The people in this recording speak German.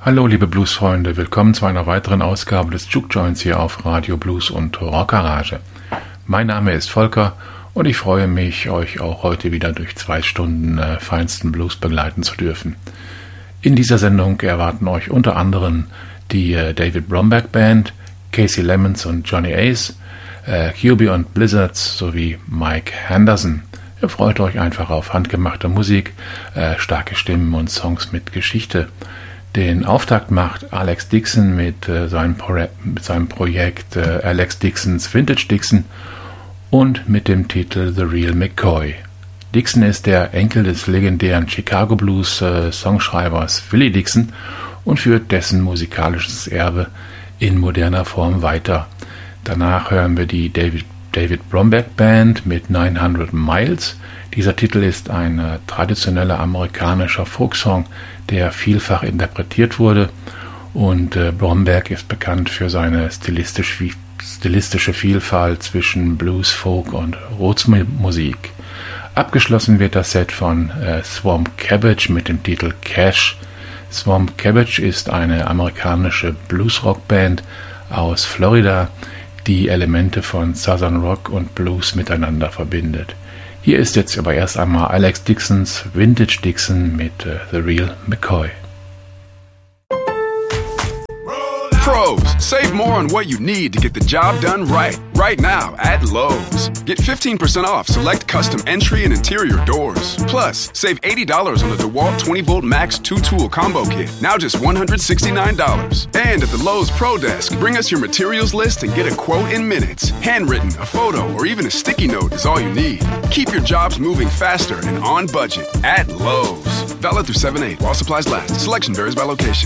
Hallo liebe Bluesfreunde, willkommen zu einer weiteren Ausgabe des Juke Joints hier auf Radio Blues und Rock Garage. Mein Name ist Volker und ich freue mich, euch auch heute wieder durch 2 Stunden feinsten Blues begleiten zu dürfen. In dieser Sendung erwarten euch unter anderem die David Bromberg Band, Casey Lemons und Johnny Ace, QB und Blizzards sowie Mike Henderson. Ihr freut euch einfach auf handgemachte Musik, starke Stimmen und Songs mit Geschichte. Den Auftakt macht Alex Dixon mit seinem Projekt Alex Dixons Vintage Dixon und mit dem Titel The Real McCoy. Dixon ist der Enkel des legendären Chicago Blues Songschreibers Willie Dixon und führt dessen musikalisches Erbe in moderner Form weiter. Danach hören wir die David Bromberg Band mit 900 Miles. Dieser Titel ist ein traditioneller amerikanischer Folksong, der vielfach interpretiert wurde, und Bromberg ist bekannt für seine stilistische Vielfalt zwischen Blues, Folk und Rootsmusik. Abgeschlossen wird das Set von Swamp Cabbage mit dem Titel Cash. Swamp Cabbage ist eine amerikanische Bluesrock-Band aus Florida, die Elemente von Southern Rock und Blues miteinander verbindet. Hier ist jetzt aber erst einmal Alex Dixons Vintage Dixon mit The Real McCoy. Pros, save more on what you need to get the job done right. Right now at Lowe's. Get 15% off select custom entry and interior doors. Plus, save $80 on the DeWalt 20-volt Max 2-tool combo kit. Now just $169. And at the Lowe's Pro Desk, bring us your materials list and get a quote in minutes. Handwritten, a photo, or even a sticky note is all you need. Keep your jobs moving faster and on budget at Lowe's. Valid through 7/8 while supplies last. Selection varies by location.